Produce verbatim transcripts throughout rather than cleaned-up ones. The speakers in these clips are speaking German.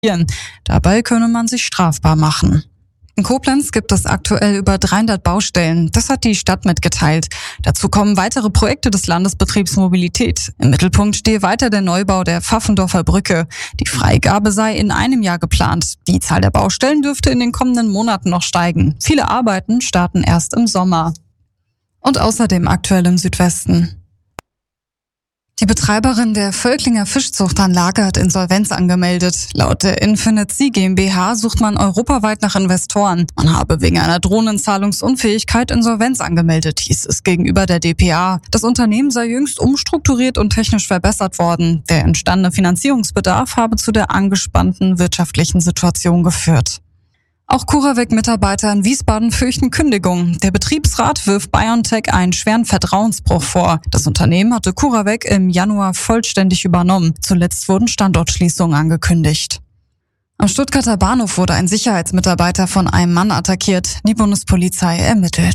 Dabei könne man sich strafbar machen. In Koblenz gibt es aktuell über dreihundert Baustellen. Das hat die Stadt mitgeteilt. Dazu kommen weitere Projekte des Landesbetriebs Mobilität. Im Mittelpunkt stehe weiter der Neubau der Pfaffendorfer Brücke. Die Freigabe sei in einem Jahr geplant. Die Zahl der Baustellen dürfte in den kommenden Monaten noch steigen. Viele Arbeiten starten erst im Sommer. Und außerdem aktuell im Südwesten. Die Betreiberin der Völklinger Fischzuchtanlage hat Insolvenz angemeldet. Laut der Infinite Sea GmbH sucht man europaweit nach Investoren. Man habe wegen einer drohenden Zahlungsunfähigkeit Insolvenz angemeldet, hieß es gegenüber der d p a. Das Unternehmen sei jüngst umstrukturiert und technisch verbessert worden. Der entstandene Finanzierungsbedarf habe zu der angespannten wirtschaftlichen Situation geführt. Auch CuraVec-Mitarbeiter in Wiesbaden fürchten Kündigung. Der Betriebsrat wirft BioNTech einen schweren Vertrauensbruch vor. Das Unternehmen hatte CuraVec im Januar vollständig übernommen. Zuletzt wurden Standortschließungen angekündigt. Am Stuttgarter Bahnhof wurde ein Sicherheitsmitarbeiter von einem Mann attackiert. Die Bundespolizei ermittelt.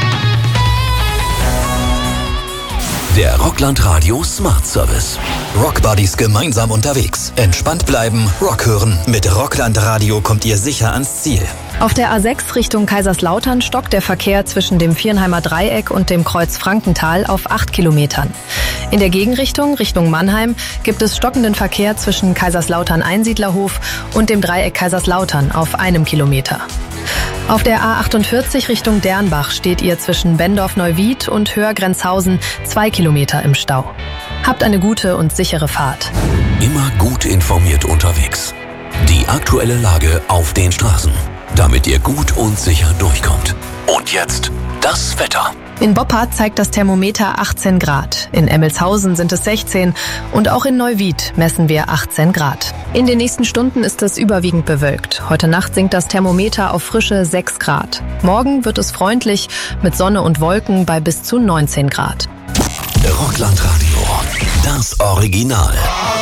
Der Rockland Radio Smart Service. Rockbuddies gemeinsam unterwegs. Entspannt bleiben, Rock hören. Mit Rockland Radio kommt ihr sicher ans Ziel. Auf der A sechs Richtung Kaiserslautern stockt der Verkehr zwischen dem Viernheimer Dreieck und dem Kreuz Frankenthal auf acht Kilometern. In der Gegenrichtung, Richtung Mannheim, gibt es stockenden Verkehr zwischen Kaiserslautern-Einsiedlerhof und dem Dreieck Kaiserslautern auf einem Kilometer. Auf der A achtundvierzig Richtung Dernbach steht ihr zwischen Bendorf-Neuwied und Höhr-Grenzhausen zwei Kilometer im Stau. Habt eine gute und sichere Fahrt. Immer gut informiert unterwegs. Die aktuelle Lage auf den Straßen, damit ihr gut und sicher durchkommt. Und jetzt das Wetter. In Boppard zeigt das Thermometer achtzehn Grad. In Emmelshausen sind es sechzehn und auch in Neuwied messen wir achtzehn Grad. In den nächsten Stunden ist es überwiegend bewölkt. Heute Nacht sinkt das Thermometer auf frische sechs Grad. Morgen wird es freundlich mit Sonne und Wolken bei bis zu neunzehn Grad. Rockland Radio, das Original.